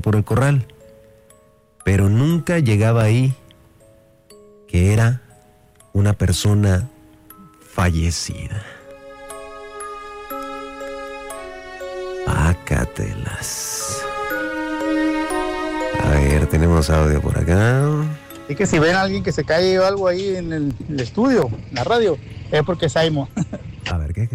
por el corral, pero nunca llegaba ahí que era una persona fallecida. Pácatelas. A ver, tenemos audio por acá. Así que si ven a alguien que se cae o algo ahí en el estudio, en la radio, es porque es Simon. A ver, ¿qué?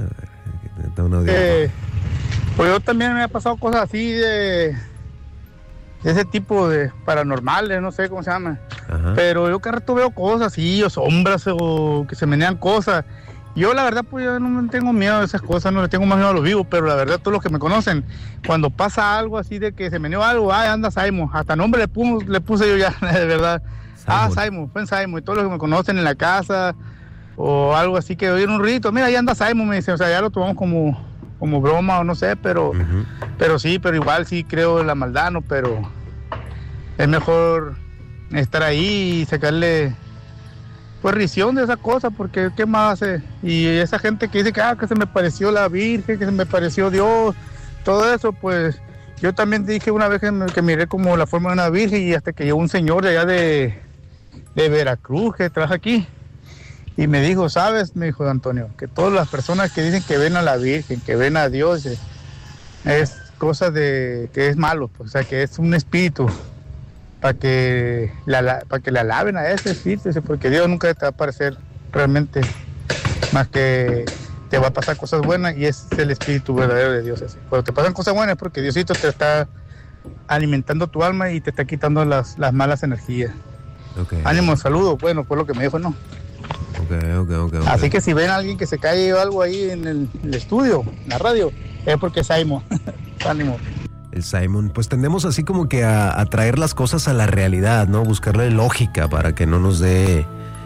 Da un audio. Pues yo también me ha pasado cosas así de ese tipo de paranormales, no sé cómo se llama. Ajá. Pero yo cada rato veo cosas así, o sombras, o que se menean cosas. Yo la verdad pues yo no tengo miedo a esas cosas, no le tengo más miedo a los vivos, pero la verdad todos los que me conocen, cuando pasa algo así de que se meneó algo, anda Simon, hasta nombre le puse yo ya, de verdad. Simon, fue en Simon, y todos los que me conocen en la casa, o algo así que oyen un rito, mira, ahí anda Simon, me dice, o sea, ya lo tomamos como broma o no sé, pero sí, pero igual sí creo en la maldad, ¿no? Pero es mejor estar ahí y sacarle pues risión de esa cosa, porque ¿qué más hace? Y esa gente que dice que se me pareció la Virgen, que se me pareció Dios, todo eso, pues yo también dije una vez que miré como la forma de una Virgen, y hasta que llegó un señor de allá de Veracruz que trabaja aquí y me dijo, ¿sabes? Me dijo Antonio, que todas las personas que dicen que ven a la Virgen, que ven a Dios, es cosa de que es malo, pues, o sea, que es un espíritu para que la alaben a ese espíritu, porque Dios nunca te va a aparecer realmente, más que te va a pasar cosas buenas, y es el espíritu verdadero de Dios ese. Cuando te pasan cosas buenas es porque Diosito te está alimentando tu alma y te está quitando las malas energías. Okay. Ánimo, saludos, bueno, fue lo que me dijo, ¿no? Okay. Así que si ven a alguien que se cae o algo ahí en el estudio, en la radio, es porque es Simon. Ánimo. El Simon, pues tendemos así como que a traer las cosas a la realidad, ¿no? Buscarle lógica para que no nos dé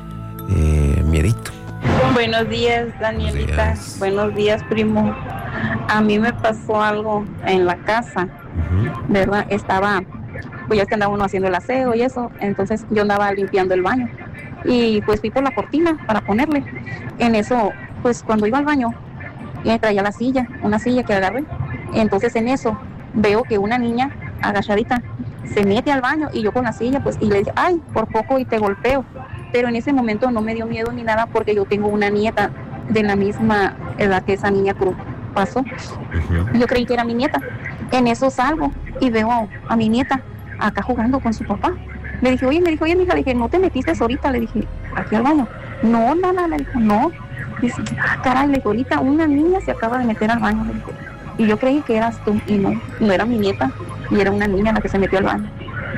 miedito. Buenos días, Danielita. Buenos días, primo. A mí me pasó algo en la casa, ¿verdad? Pues ya es que andaba uno haciendo el aseo y eso, entonces yo andaba limpiando el baño y pues fui por la cortina para ponerle. En eso, pues cuando iba al baño, traía una silla que agarré. Entonces en eso veo que una niña agachadita se mete al baño y yo con la silla, pues, y le dije, ay, por poco y te golpeo. Pero en ese momento no me dio miedo ni nada, porque yo tengo una nieta de la misma edad que esa niña pasó. Yo creí que era mi nieta. En eso salgo y veo a mi nieta acá jugando con su papá. Le dije, oye, mija, le dije, ¿no te metiste ahorita? Le dije, aquí al baño. No, nada, le dijo, no. Dice, caray, le dije, ahorita una niña se acaba de meter al baño, le dije. Y yo creí que eras tú, y no era mi nieta, y era una niña la que se metió al baño.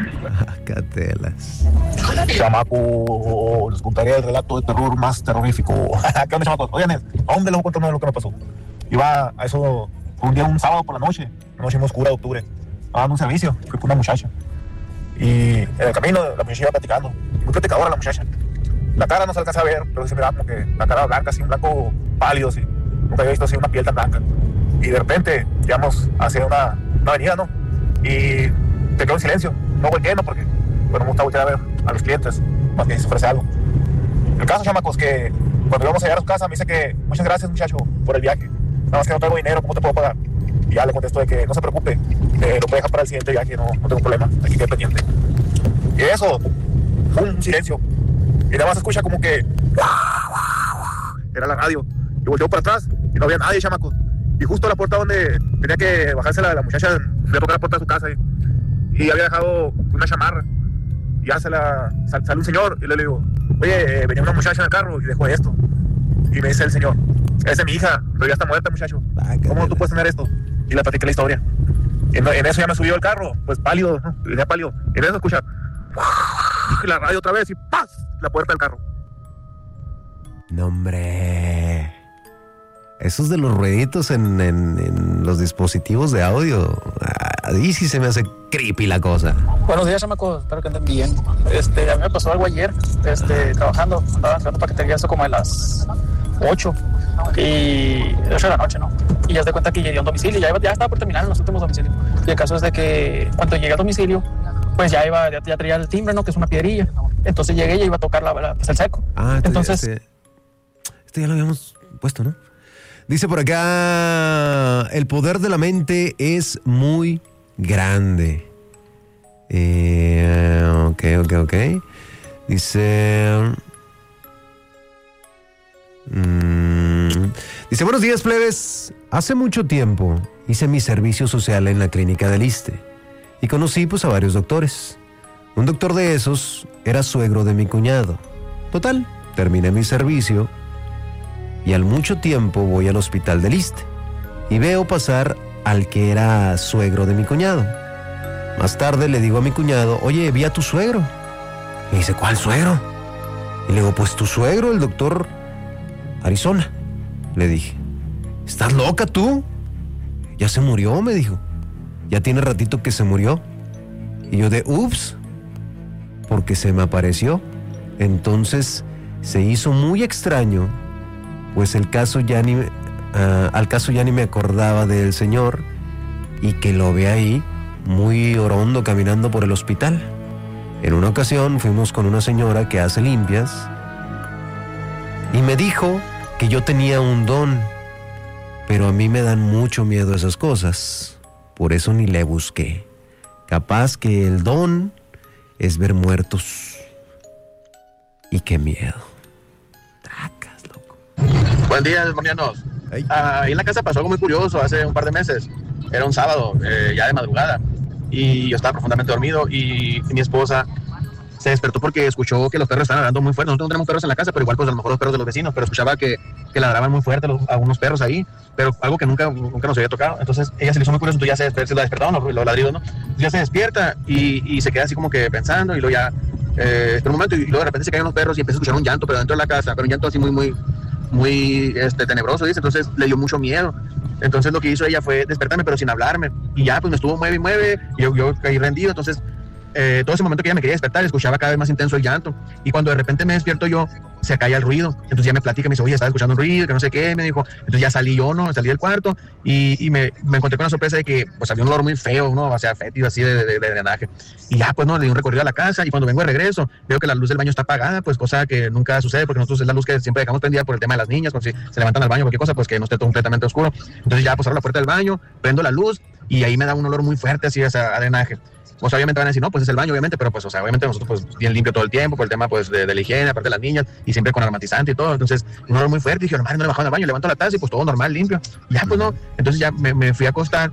Catelas. Chamaco, les contaré el relato de terror más terrorífico. ¿Qué onda, chamacos? Oigan, ¿a dónde les voy a contar lo que me pasó? Iba a eso, un día, un sábado por la noche muy oscura de octubre, dando un servicio, fui con una muchacha. Y en el camino la muchacha iba platicando, muy platicadora la muchacha. La cara no se alcanza a ver, pero se miraba como que la cara blanca, así un blanco pálido, así. Nunca había visto así una piel tan blanca. Y de repente llegamos hacia una avenida, ¿no? Y te quedó en silencio. No volteé, ¿no? Porque bueno, me gusta voltear a ver a los clientes, más que se ofrece algo. El caso, chamacos, que cuando íbamos a llegar a su casa me dice que muchas gracias, muchacho, por el viaje. Nada más que no traigo dinero, ¿cómo te puedo pagar? Y ya le contesto de que no se preocupe, lo puede dejar para el siguiente viaje, no tengo problema, aquí quedé pendiente. Y eso, un silencio. Y nada más se escucha como que era la radio. Y volteó para atrás y no había nadie, chamacos. Y justo a la puerta donde tenía que bajarse la muchacha, fui a tocar la puerta de su casa y había dejado una chamarra. Y ya sale un señor y le digo, oye, venía una muchacha en el carro y dejó esto. Y me dice el señor, esa es mi hija, pero ya está muerta, muchacho. ¿Cómo tú puedes tener esto? Y le platiqué la historia. En eso ya me subió el carro, pues pálido, ¿no? Venía pálido. Y en eso escucha y la radio otra vez y ¡paz! La puerta del carro. No, hombre. Esos de los ruiditos en los dispositivos de audio, ahí sí se me hace creepy la cosa. Buenos días, chamacos, espero que anden bien. A mí me pasó algo ayer, trabajando, andaba entrando paquetería, eso como a las 8 de la noche, ¿no? Y ya se cuenta que llegué a un domicilio, ya estaba por terminar en los últimos domicilios. Y el caso es de que cuando llegué al domicilio, pues ya traía el timbre, ¿no? Que es una piedrilla. Entonces llegué y ya iba a tocar pues el seco. Entonces este ya lo habíamos puesto, ¿no? Dice por acá, el poder de la mente es muy grande. Ok. Dice... Dice, buenos días, plebes. Hace mucho tiempo hice mi servicio social en la clínica del Iste y conocí pues a varios doctores. Un doctor de esos era suegro de mi cuñado. Total, terminé mi servicio y al mucho tiempo voy al hospital del Iste y veo pasar al que era suegro de mi cuñado. Más tarde le digo a mi cuñado, oye, vi a tu suegro. Y dice, ¿cuál suegro? Y le digo, pues tu suegro, el doctor Arizona. Le dije, ¿estás loca tú? Ya se murió, me dijo. Ya tiene ratito que se murió. Y yo de, ups, porque se me apareció. Entonces se hizo muy extraño, pues al caso ya ni me acordaba del señor y que lo ve ahí muy orondo caminando por el hospital. En una ocasión fuimos con una señora que hace limpias y me dijo que yo tenía un don, pero a mí me dan mucho miedo esas cosas, por eso ni le busqué. Capaz que el don es ver muertos. Y qué miedo. Tracas, loco. Buen día, demonianos. Ahí en la casa pasó algo muy curioso hace un par de meses. Era un sábado, ya de madrugada, y yo estaba profundamente dormido y mi esposa se despertó porque escuchó que los perros estaban ladrando muy fuerte. Nosotros no tenemos perros en la casa, pero igual pues a lo mejor los perros de los vecinos, pero escuchaba que ladraban muy fuerte algunos perros ahí, pero algo que nunca nos había tocado. Entonces ella se le hizo muy curioso, entonces ya se la despertaron los ladridos, ¿no? Entonces ya se despierta y se queda así como que pensando y luego ya espera un momento y luego de repente se caen los perros y empieza a escuchar un llanto, pero dentro de la casa, pero un llanto así muy tenebroso, dice. Entonces le dio mucho miedo. Entonces lo que hizo ella fue despertarme pero sin hablarme y ya pues me estuvo mueve y yo caí rendido. Entonces todo ese momento que ella me quería despertar, escuchaba cada vez más intenso el llanto y cuando de repente me despierto yo, se caía el ruido. Entonces ya me platica, me dice, oye, estaba escuchando un ruido, que no sé qué, me dijo. Entonces ya salí del cuarto y me encontré con la sorpresa de que pues había un olor muy feo, ¿no? O sea, fétido así de drenaje. Y ya pues no, le di un recorrido a la casa y cuando vengo de regreso veo que la luz del baño está apagada, pues cosa que nunca sucede porque nosotros es la luz que siempre dejamos prendida por el tema de las niñas, cuando si se levantan al baño, cualquier cosa, pues que no esté todo completamente oscuro. Entonces ya pues abro la puerta del baño, prendo la luz y ahí me da un olor muy fuerte así, o sea, a drenaje. Pues obviamente van a decir, no, pues es el baño, obviamente, pero pues, o sea, obviamente nosotros pues bien limpio todo el tiempo por el tema pues de la higiene, aparte de las niñas, y siempre con aromatizante y todo. Entonces, un olor muy fuerte, y dije, hermano, no le bajaron al baño, levanto la taza y pues todo normal, limpio. Y ya pues no, entonces ya me fui a acostar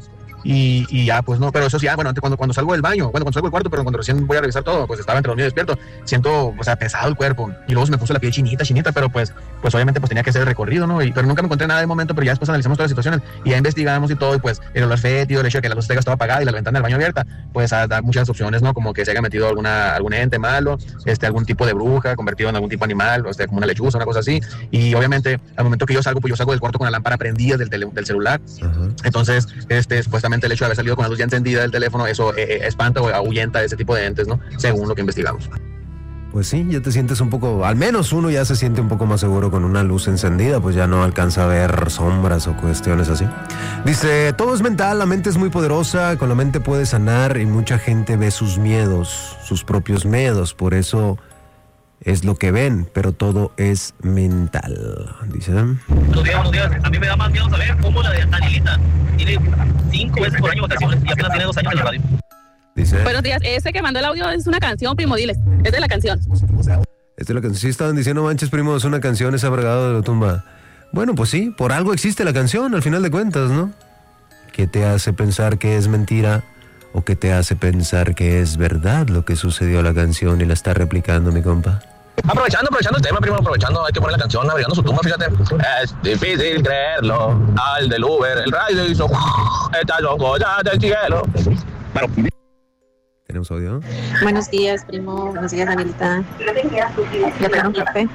y ya pues no, pero eso sí, bueno, cuando salgo del baño, cuando salgo del cuarto, pero cuando recién voy a revisar todo, pues estaba entre dormido y despierto, siento, o sea, pesado el cuerpo, y luego se me puso la piel chinita, pero pues obviamente pues tenía que hacer el recorrido, ¿no? Pero nunca me encontré nada de momento, pero ya después analizamos todas las situaciones y ya investigamos y todo, y pues el olor fétido, el hecho de que la luz estaba apagada y la ventana del baño abierta, pues da muchas opciones, ¿no? Como que se haya metido algún ente malo, algún tipo de bruja, convertido en algún tipo de animal, como una lechuza, una cosa así, y obviamente al momento que yo salgo, pues yo salgo del cuarto con la lámpara prendida del celular. Uh-huh. Entonces, supuestamente el hecho de haber salido con la luz ya encendida del teléfono, eso espanta o ahuyenta a ese tipo de entes, ¿no? Según lo que investigamos. Pues sí, ya te sientes un poco, al menos uno ya se siente un poco más seguro con una luz encendida, pues ya no alcanza a ver sombras o cuestiones así. Dice, todo es mental, la mente es muy poderosa, con la mente puedes sanar y mucha gente ve sus miedos, sus propios miedos, por eso es lo que ven, pero todo es mental, dice. Buenos días. A mí me da más miedo saber cómo la de Danielita tiene 5 veces por año vacaciones y apenas tiene 2 años en la radio. Dice. Buenos días, ese que mandó el audio es una canción, primo, diles, es de la canción. Es de la canción, sí estaban diciendo, manches, primo, es una canción, esa Bragado de la Tumba. Bueno, pues sí, por algo existe la canción, al final de cuentas, ¿no? ¿Qué te hace pensar que es mentira o qué te hace pensar que es verdad lo que sucedió a la canción y la está replicando mi compa? Aprovechando el tema, primo, hay que poner la canción navegando su tumba, fíjate. Es difícil creerlo, al del Uber, el radio hizo, está loco ya del cielo. Bueno. ¿Tenemos audio? Buenos días, primo. Buenos días, Danielita. ¿Le pegaron un café?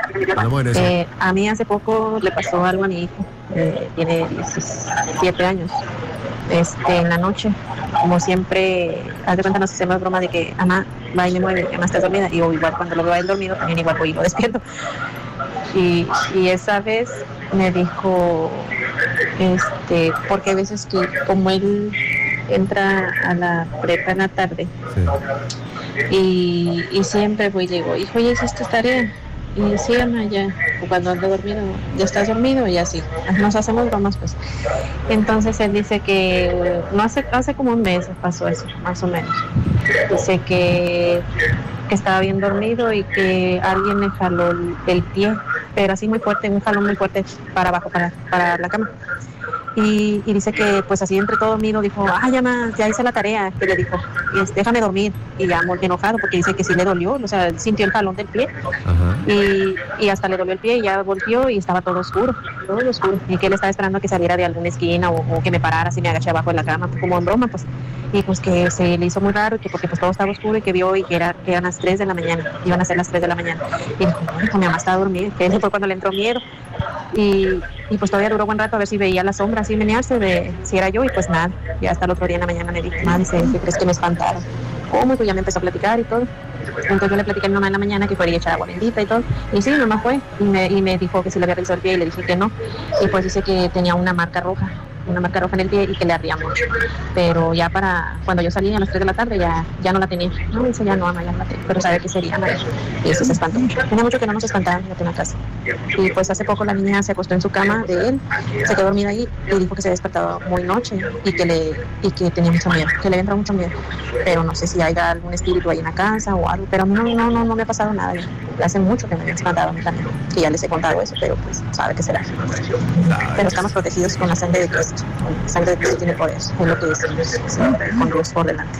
A mí hace poco le pasó algo a mi hijo. Tiene 17 años. En la noche, como siempre, haz de cuenta, nos hacemos broma de que mamá va y me mueve, mamá estás dormida. Y yo igual cuando lo veo a él dormido, también igual voy y lo despierto. Y esa vez me dijo, porque a veces que como él entra a la prepa en la tarde, sí. y siempre voy y le digo, hijo, ¿ya hiciste tarea? Y sí, Ana, ya cuando ando dormido, ya estás dormido y así, nos hacemos bromas pues. Entonces él dice que no hace como un mes pasó eso, más o menos. Dice que estaba bien dormido y que alguien le jaló el pie, pero así muy fuerte, un jalón muy fuerte para abajo, para la cama. Y dice que pues así entre todo dormido dijo, ya hice la tarea, que le dijo, déjame dormir, y ya muy enojado porque dice que sí le dolió, o sea, sintió el jalón del pie. Y hasta le dolió el pie y ya volteó y estaba todo oscuro, y que él estaba esperando a que saliera de alguna esquina o que me parara si me agaché abajo de la cama, como en broma pues. Y pues que se le hizo muy raro, que porque pues todo estaba oscuro y que vio y que eran las 3 de la mañana, iban a ser las 3 de la mañana. Y dijo, mi mamá estaba dormida, que eso fue cuando le entró miedo. Y pues todavía duró buen rato a ver si veía la sombra así menearse de si era yo, y pues nada, ya hasta el otro día en la mañana me dijo, dice, ¿qué crees que me espantaron? ¿Cómo? Y pues ya me empezó a platicar y todo. Entonces yo le platicé a mi mamá en la mañana que fuera y echar agua bendita y todo. Y sí, mi mamá fue y me dijo que si le había revisado el pie y le dije que no. Y pues dice que tenía una marca roja en el pie y que le ardía mucho. Pero ya para cuando yo salí a las 3 de la tarde ya no la tenía. No, dice ya no, Ana, ya no la tengo. Pero sabe que sería Ana. Y eso se espantó mucho. Tenía mucho que no nos espantaban en la casa. Y pues hace poco la niña se acostó en su cama de él, se quedó dormida ahí y dijo que se había despertado muy noche y que tenía mucho miedo, que le había entrado mucho miedo. Pero no sé si haya algún espíritu ahí en la casa o algo, pero no me ha pasado nada. Hace mucho que me había espantado a mí también, que ya les he contado eso, pero pues sabe que será. Pero estamos protegidos con la sangre de Cristo. La sangre de Cristo tiene poder, es lo que decimos, con Dios por delante.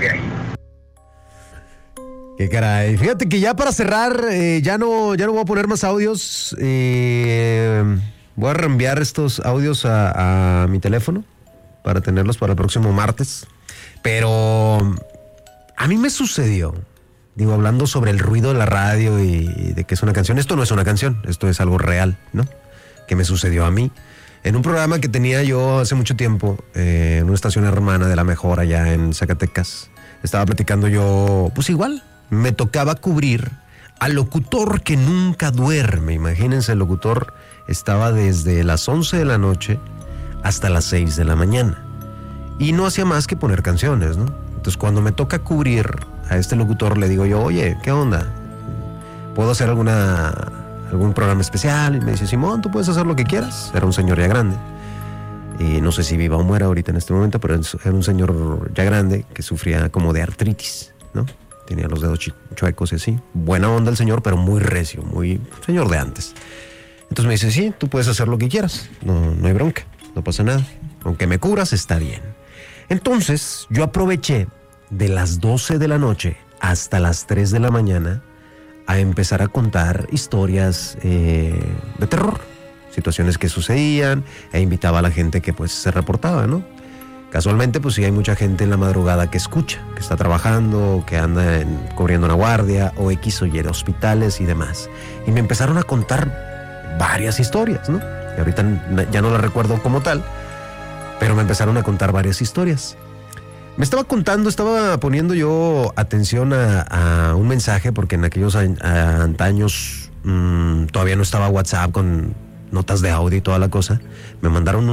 Qué caray. Fíjate que ya para cerrar, ya no voy a poner más audios. Voy a reenviar estos audios a mi teléfono para tenerlos para el próximo martes. Pero a mí me sucedió, hablando sobre el ruido de la radio y de que es una canción. Esto no es una canción, esto es algo real, ¿no? Que me sucedió a mí. En un programa que tenía yo hace mucho tiempo, en una estación hermana de La Mejor allá en Zacatecas, estaba platicando yo, pues igual, me tocaba cubrir al locutor que nunca duerme. Imagínense, el locutor estaba desde las 11 de la noche hasta las 6 de la mañana. Y no hacía más que poner canciones, ¿no? Entonces cuando me toca cubrir a este locutor, le digo yo, oye, ¿qué onda? ¿Puedo hacer algún programa especial? Y me dice, Simón, tú puedes hacer lo que quieras. Era un señor ya grande. Y no sé si viva o muera ahorita en este momento, pero era un señor ya grande que sufría como de artritis, ¿no? Tenía los dedos chuecos y así. Buena onda el señor, pero muy recio, muy señor de antes. Entonces me dice, sí, tú puedes hacer lo que quieras. No hay bronca, no pasa nada. Aunque me cubras, está bien. Entonces yo aproveché de las 12 de la noche hasta las 3 de la mañana a empezar a contar historias de terror, situaciones que sucedían, e invitaba a la gente que pues se reportaba, ¿no? Casualmente pues sí hay mucha gente en la madrugada que escucha, que está trabajando, que anda cubriendo una guardia o X o Y de hospitales y demás. Y me empezaron a contar varias historias, ¿no? Y ahorita ya no las recuerdo como tal, pero me empezaron a contar varias historias. Me estaba poniendo yo atención a un mensaje, porque en aquellos antaños todavía no estaba WhatsApp con notas de audio y toda la cosa. Me mandaron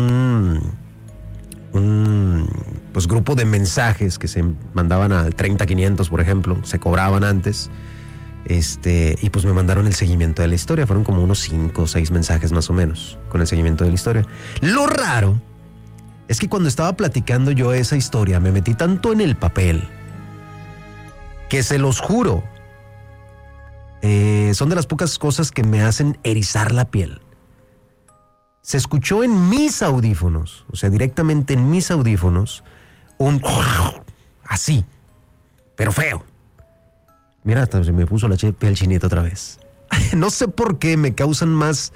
un grupo de mensajes que se mandaban al 30-500, por ejemplo, se cobraban antes. Y pues me mandaron el seguimiento de la historia. Fueron como unos 5 o 6 mensajes más o menos con el seguimiento de la historia. Lo raro es que cuando estaba platicando yo esa historia, me metí tanto en el papel que se los juro, son de las pocas cosas que me hacen erizar la piel. Se escuchó en mis audífonos, o sea, directamente en mis audífonos, un así, pero feo. Mira, hasta se me puso la piel chinita otra vez. No sé por qué me causan más...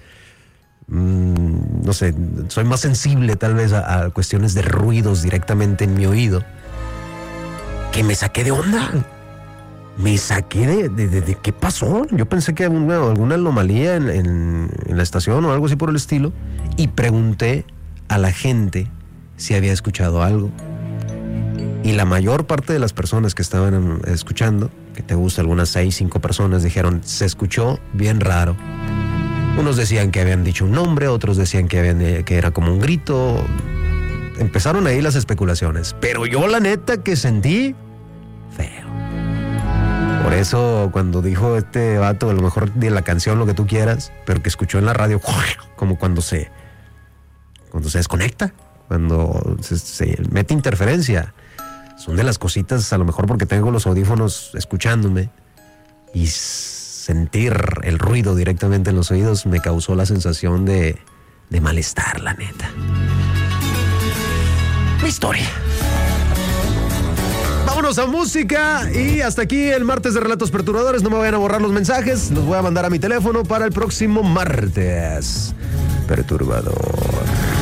no sé, soy más sensible tal vez a cuestiones de ruidos directamente en mi oído, que me saqué de onda. Me saqué de qué pasó. Yo pensé que había alguna anomalía en la estación o algo así por el estilo, y pregunté a la gente si había escuchado algo. Y la mayor parte de las personas que estaban escuchando, que te gusta, algunas 6, 5 personas, dijeron, se escuchó bien raro. Unos decían que habían dicho un nombre, otros decían que era como un grito. Empezaron ahí las especulaciones, pero yo la neta que sentí feo. Por eso cuando dijo este vato, a lo mejor de la canción lo que tú quieras, pero que escuchó en la radio, como cuando se desconecta, cuando se mete interferencia. Son de las cositas, a lo mejor porque tengo los audífonos escuchándome y sentir el ruido directamente en los oídos me causó la sensación de malestar, la neta. Mi historia. Vámonos a música y hasta aquí el martes de Relatos Perturbadores. No me vayan a borrar los mensajes, los voy a mandar a mi teléfono para el próximo martes perturbador.